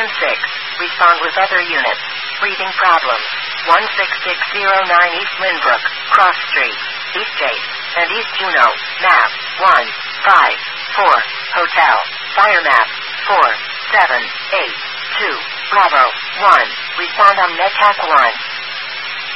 Station 6. Respond with other units. Breathing problems. 16609 East Lynbrook, Cross Street, East Chase, and East Juneau. Map 154. Hotel. Fire map 4782. Bravo 1. Respond on NetTac 1.